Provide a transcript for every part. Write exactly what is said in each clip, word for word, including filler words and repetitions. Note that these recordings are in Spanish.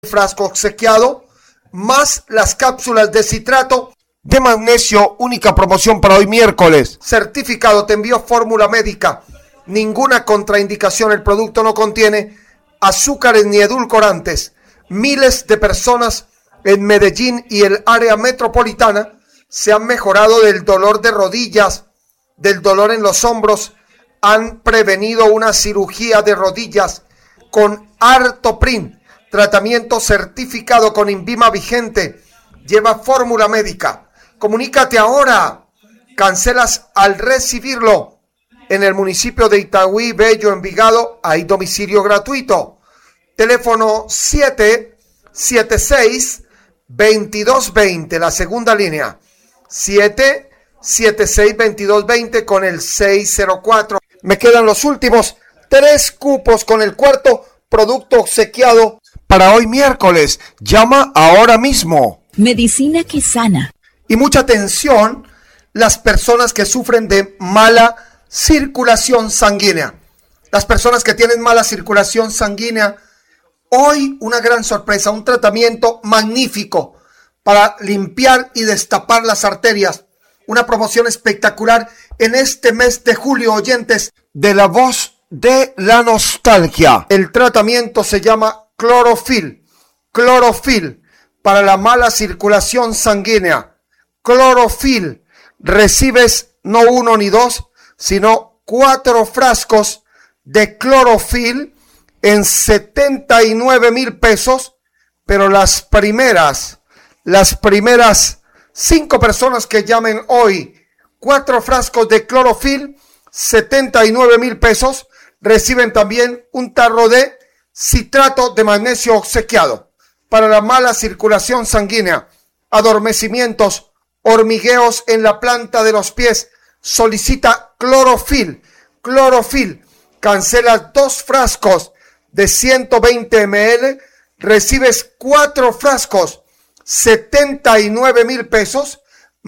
frasco obsequiado, más las cápsulas de citrato de magnesio, única promoción para hoy miércoles. Certificado, te envío fórmula médica, ninguna contraindicación, el producto no contiene azúcares ni edulcorantes. Miles de personas en Medellín y el área metropolitana se han mejorado del dolor de rodillas, del dolor en los hombros, han prevenido una cirugía de rodillas con Artoprin, tratamiento certificado con INVIMA vigente, lleva fórmula médica. Comunícate ahora, cancelas al recibirlo en el municipio de Itagüí, Bello, Envigado, hay domicilio gratuito. Teléfono siete siete seis, veintidós veinte, la segunda línea, siete siete seis, veintidós veinte con el seis cero cuatro. Me quedan los últimos tres cupos con el cuarto producto obsequiado para hoy miércoles. Llama ahora mismo. Medicina que sana. Y mucha atención, las personas que sufren de mala circulación sanguínea. Las personas que tienen mala circulación sanguínea, hoy una gran sorpresa, un tratamiento magnífico para limpiar y destapar las arterias. Una promoción espectacular en este mes de julio, oyentes de La Voz de la Nostalgia. El tratamiento se llama Clorofil. Clorofil para la mala circulación sanguínea. Clorofil. Recibes no uno ni dos, sino cuatro frascos de Clorofil en setenta y nueve mil pesos, pero las primeras, las primeras cinco personas que llamen hoy, cuatro frascos de Clorofil, setenta y nueve mil pesos, reciben también un tarro de citrato de magnesio obsequiado para la mala circulación sanguínea, adormecimientos, hormigueos en la planta de los pies. Solicita Clorofil. Clorofil. Cancela dos frascos de ciento veinte mililitros, recibes cuatro frascos, setenta y nueve mil pesos,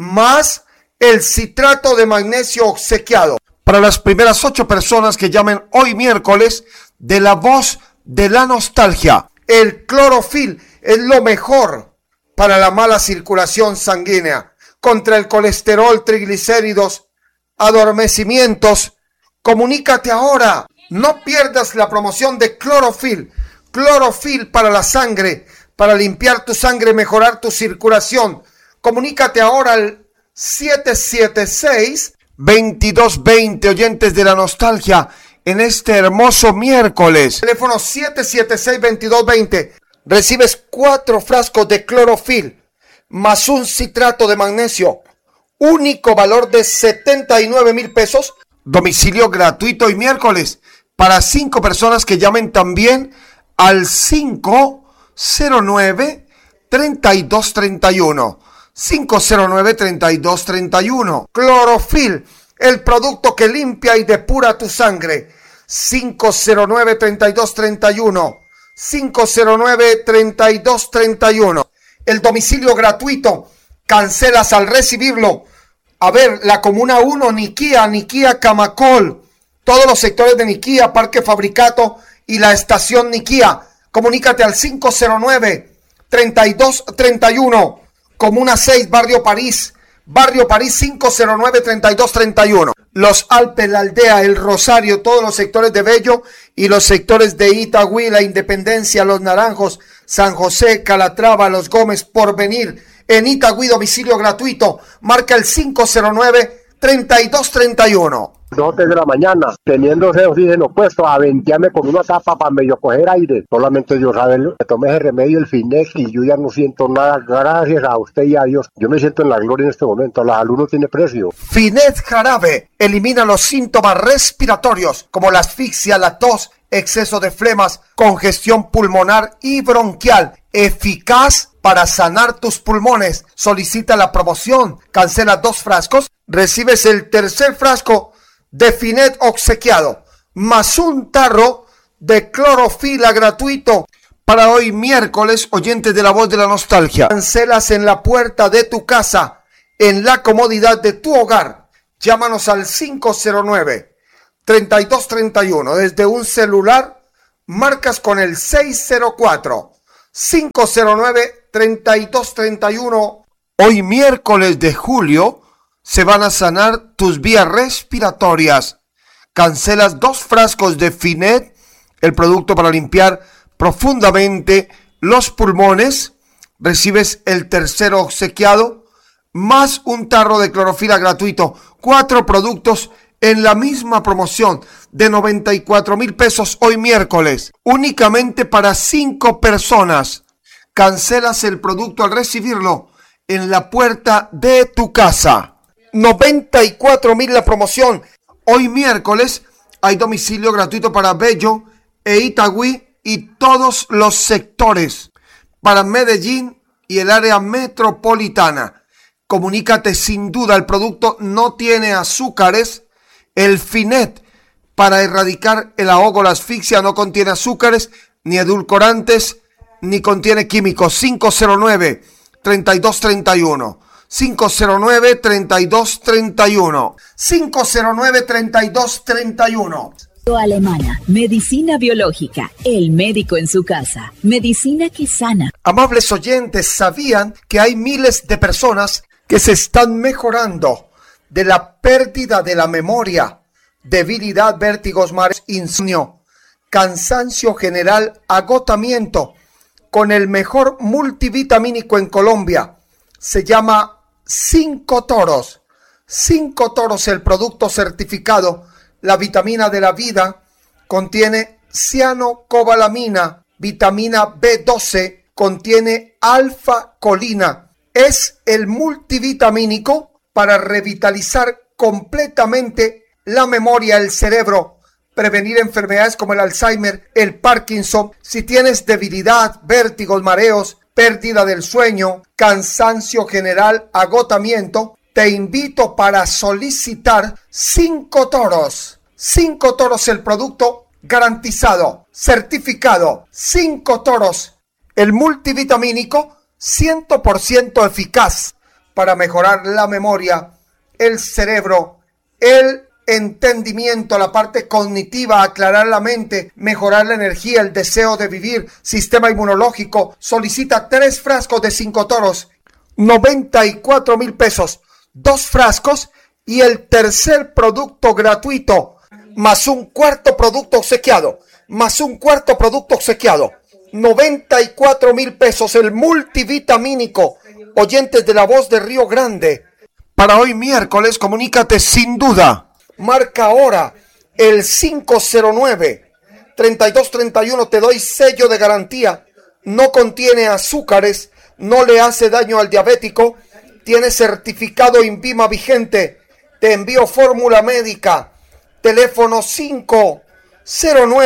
más el citrato de magnesio obsequiado. Para las primeras ocho personas que llamen hoy miércoles de La Voz de la Nostalgia, el Clorofil es lo mejor para la mala circulación sanguínea, contra el colesterol, triglicéridos, adormecimientos. Comunícate ahora, no pierdas la promoción de Clorofil. Clorofil para la sangre, para limpiar tu sangre, mejorar tu circulación. Comunícate ahora al siete siete seis, veintidós veinte, oyentes de la Nostalgia, en este hermoso miércoles. Teléfono siete siete seis, veintidós veinte. Recibes cuatro frascos de Clorofil más un citrato de magnesio. Único valor de setenta y nueve mil pesos. Domicilio gratuito hoy miércoles para cinco personas que llamen también al cinco cero nueve, treinta y dos treinta y uno. cinco cero nueve, treinta y dos treinta y uno. Clorofil, el producto que limpia y depura tu sangre. cinco cero nueve, treinta y dos treinta y uno. cinco cero nueve, treinta y dos treinta y uno. El domicilio gratuito. Cancelas al recibirlo. A ver, la Comuna uno, Niquía, Niquía, Camacol. Todos los sectores de Niquía, Parque Fabricato y la estación Niquía. Comunícate al cinco cero nueve, treinta y dos treinta y uno. Comuna seis, Barrio París. Barrio París, cinco cero nueve, treinta y dos treinta y uno. Los Alpes, la Aldea, el Rosario, todos los sectores de Bello y los sectores de Itagüí, la Independencia, Los Naranjos, San José, Calatrava, Los Gómez, Porvenir. En Itagüí, domicilio gratuito. Marca el cinco cero nueve, treinta y dos treinta y uno. Dos de la mañana, teniendo ese oxígeno puesto, a ventearme con una tapa para medio coger aire. Solamente Dios sabe, me tomé ese remedio, el Finex, y yo ya no siento nada. Gracias a usted y a Dios. Yo me siento en la gloria en este momento. La salud no tiene precio. Finex Jarabe elimina los síntomas respiratorios como la asfixia, la tos, exceso de flemas, congestión pulmonar y bronquial. Eficaz para sanar tus pulmones. Solicita la promoción. Cancela dos frascos. Recibes el tercer frasco de Finet obsequiado, más un tarro de clorofila gratuito para hoy miércoles, oyentes de La Voz de la Nostalgia. Cancelas en la puerta de tu casa, en la comodidad de tu hogar. Llámanos al cinco cero nueve, treinta y dos treinta y uno. Desde un celular, marcas con el seis cero cuatro, cinco cero nueve, treinta y dos treinta y uno. Hoy miércoles de julio se van a sanar tus vías respiratorias. Cancelas dos frascos de Finet, el producto para limpiar profundamente los pulmones. Recibes el tercero obsequiado, más un tarro de clorofila gratuito. Cuatro productos en la misma promoción de noventa y cuatro mil pesos hoy miércoles. Únicamente para cinco personas. Cancelas el producto al recibirlo en la puerta de tu casa. noventa y cuatro mil la promoción. Hoy miércoles hay domicilio gratuito para Bello e Itagüí y todos los sectores. Para Medellín y el área metropolitana. Comunícate sin duda, el producto no tiene azúcares. El Finet para erradicar el ahogo, la asfixia, no contiene azúcares, ni edulcorantes, ni contiene químicos. cinco cero nueve, treinta y dos treinta y uno. cinco cero nueve, treinta y dos treinta y uno. cinco cero nueve, treinta y dos treinta y uno. Alemana, medicina biológica, el médico en su casa, medicina que sana. Amables oyentes, ¿sabían que hay miles de personas que se están mejorando de la pérdida de la memoria, debilidad, vértigos, mareos, insomnio, cansancio general, agotamiento, con el mejor multivitamínico en Colombia? Se llama Cinco Toros. Cinco Toros, el producto certificado. La vitamina de la vida contiene cianocobalamina, vitamina B doce, contiene alfa-colina. Es el multivitamínico para revitalizar completamente la memoria, el cerebro, prevenir enfermedades como el Alzheimer, el Parkinson. Si tienes debilidad, vértigos, mareos, pérdida del sueño, cansancio general, agotamiento, te invito para solicitar Cinco Toros. Cinco Toros, el producto garantizado, certificado. Cinco Toros, el multivitamínico cien por ciento eficaz para mejorar la memoria, el cerebro, el entendimiento, la parte cognitiva, aclarar la mente, mejorar la energía, el deseo de vivir, sistema inmunológico. Solicita tres frascos de Cinco Toros, noventa y cuatro mil pesos. Dos frascos y el tercer producto gratuito, más un cuarto producto obsequiado, más un cuarto producto obsequiado. noventa y cuatro mil pesos, el multivitamínico. Oyentes de La Voz de Río Grande, para hoy miércoles, comunícate sin duda. Marca ahora el cinco cero nueve, treinta y dos treinta y uno, te doy sello de garantía. No contiene azúcares, no le hace daño al diabético. Tiene certificado INVIMA vigente. Te envío fórmula médica. Teléfono cinco cero nueve.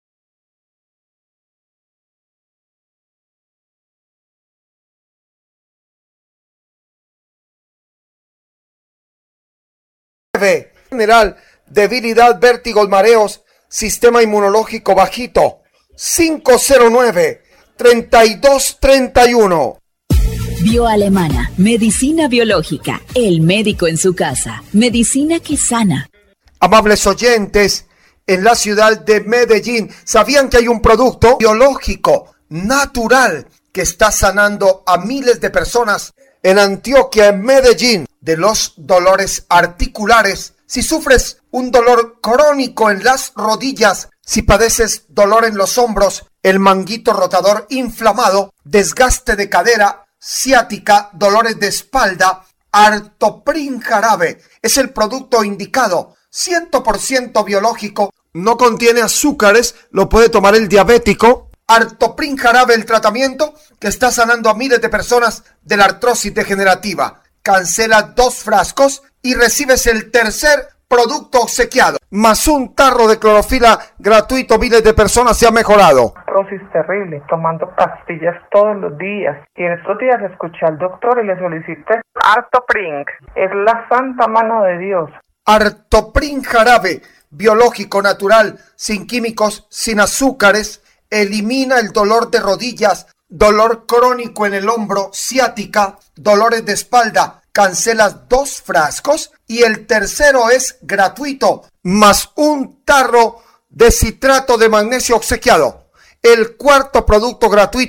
General, debilidad, vértigos, mareos, sistema inmunológico bajito. cinco cero nueve, treinta y dos treinta y uno. Bioalemana, medicina biológica, el médico en su casa, medicina que sana. Amables oyentes, en la ciudad de Medellín, ¿sabían que hay un producto biológico, natural, que está sanando a miles de personas en Antioquia, en Medellín, de los dolores articulares? Si sufres un dolor crónico en las rodillas, si padeces dolor en los hombros, el manguito rotador inflamado, desgaste de cadera, ciática, dolores de espalda, Artoprin Jarabe es el producto indicado, cien por ciento biológico, no contiene azúcares, lo puede tomar el diabético. Artoprin Jarabe, el tratamiento que está sanando a miles de personas de la artrosis degenerativa. Cancela dos frascos y recibes el tercer producto obsequiado, más un tarro de clorofila gratuito. Miles de personas se han mejorado. Artrosis terrible, tomando pastillas todos los días. Y en estos días escuché al doctor y le solicité Artoprin. Es la santa mano de Dios. Artoprin Jarabe, biológico, natural, sin químicos, sin azúcares, elimina el dolor de rodillas, dolor crónico en el hombro, ciática, dolores de espalda. Cancelas dos frascos y el tercero es gratuito, más un tarro de citrato de magnesio obsequiado. El cuarto producto gratuito,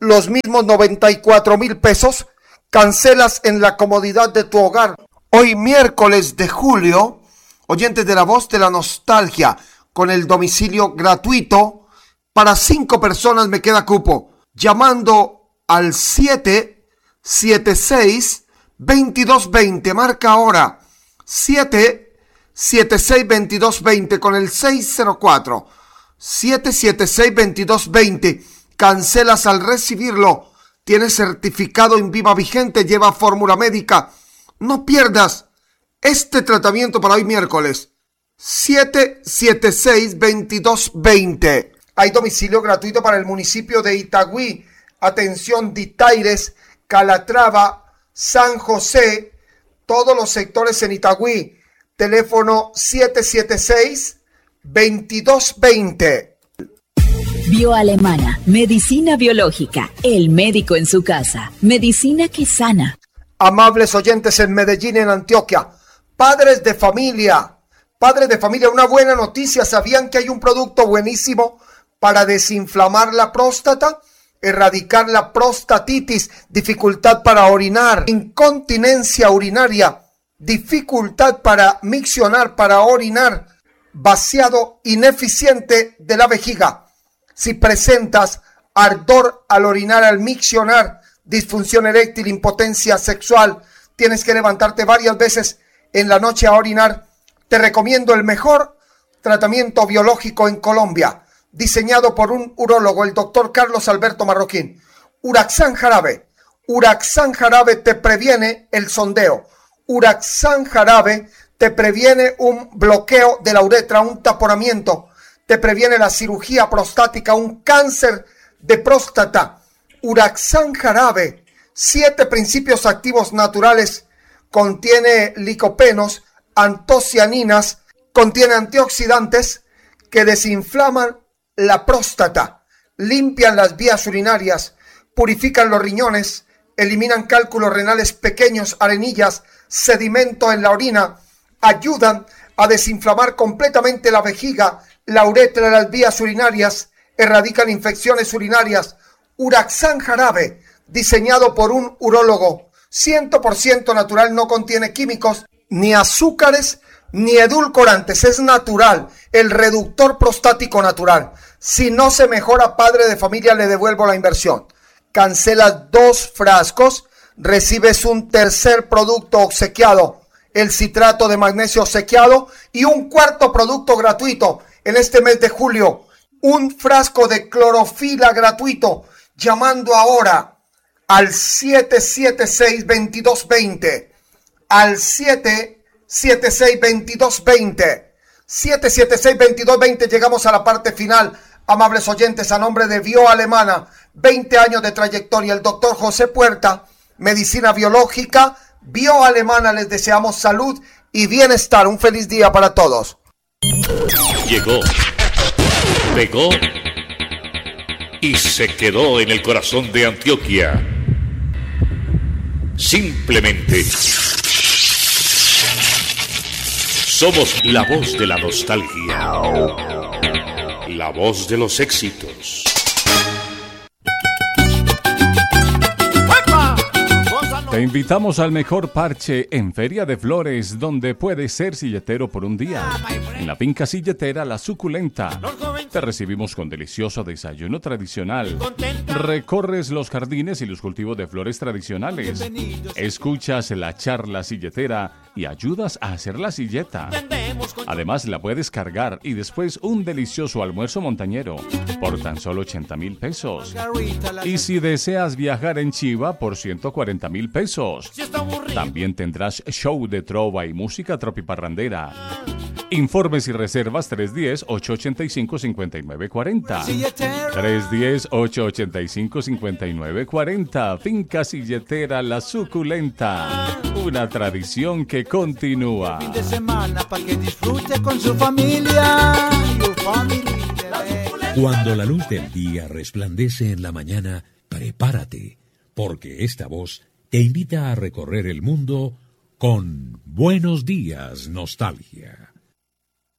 los mismos noventa y cuatro mil pesos, cancelas en la comodidad de tu hogar. Hoy miércoles de julio, oyentes de La Voz de la Nostalgia, con el domicilio gratuito, para cinco personas me queda cupo, llamando al siete siete seis, dos dos dos cero, marca ahora, siete siete seis, dos dos dos cero con el seis cero cuatro, siete siete seis, dos dos dos cero, cancelas al recibirlo, tienes certificado INVIMA vigente, lleva fórmula médica, no pierdas este tratamiento para hoy miércoles, siete siete seis, dos dos dos cero. Hay domicilio gratuito para el municipio de Itagüí, atención Ditaires, Calatrava, San José, todos los sectores en Itagüí, teléfono siete siete seis, dos dos dos cero. Bioalemana, medicina biológica, el médico en su casa, medicina que sana. Amables oyentes en Medellín, en Antioquia, padres de familia, padres de familia, una buena noticia, ¿sabían que hay un producto buenísimo para desinflamar la próstata? Erradicar la prostatitis, dificultad para orinar, incontinencia urinaria, dificultad para miccionar, para orinar, vaciado ineficiente de la vejiga. Si presentas ardor al orinar, al miccionar, disfunción eréctil, impotencia sexual, tienes que levantarte varias veces en la noche a orinar, te recomiendo el mejor tratamiento biológico en Colombia, diseñado por un urólogo, el doctor Carlos Alberto Marroquín. Uraxan Jarabe. Uraxan Jarabe te previene el sondeo. Uraxan Jarabe te previene un bloqueo de la uretra, un taponamiento. Te previene la cirugía prostática, un cáncer de próstata. Uraxan Jarabe, siete principios activos naturales, contiene licopenos, antocianinas, contiene antioxidantes que desinflaman la próstata, limpian las vías urinarias, purifican los riñones, eliminan cálculos renales pequeños, arenillas, sedimento en la orina, ayudan a desinflamar completamente la vejiga, la uretra, las vías urinarias, erradican infecciones urinarias. Uraxan Jarabe, diseñado por un urólogo, cien por ciento natural, no contiene químicos, ni azúcares, ni edulcorantes, es natural, el reductor prostático natural. Si no se mejora, padre de familia, le devuelvo la inversión. Cancelas dos frascos, recibes un tercer producto obsequiado, el citrato de magnesio obsequiado, y un cuarto producto gratuito en este mes de julio, un frasco de clorofila gratuito, llamando ahora al siete siete seis, dos dos dos cero, al siete siete seis, dos dos dos cero, siete siete seis, dos dos dos cero. Llegamos a la parte final, amables oyentes, a nombre de Bioalemana, veinte años de trayectoria, el doctor José Puerta, medicina biológica, Bioalemana, les deseamos salud y bienestar. Un feliz día para todos. Llegó, pegó y se quedó en el corazón de Antioquia. Simplemente somos la voz de la nostalgia, la voz de los éxitos. Te invitamos al mejor parche en Feria de Flores, donde puedes ser silletero por un día. En la finca silletera La Suculenta. Te recibimos con delicioso desayuno tradicional. Recorres los jardines y los cultivos de flores tradicionales. Escuchas la charla silletera y ayudas a hacer la silleta. Además, la puedes cargar y después un delicioso almuerzo montañero por tan solo ochenta mil pesos. Y si deseas viajar en Chiva por ciento cuarenta mil pesos. También tendrás show de trova y música tropiparrandera. Informes y reservas tres uno cero, ocho ocho cinco, cinco nueve cuatro cero. tres uno cero, ocho ocho cinco, cinco nueve cuatro cero. Finca Silletera La Suculenta. Una tradición que continúa. Fin de semana para que disfrute con su familia. Cuando la luz del día resplandece en la mañana, prepárate, porque esta voz te invita a recorrer el mundo con Buenos Días, Nostalgia.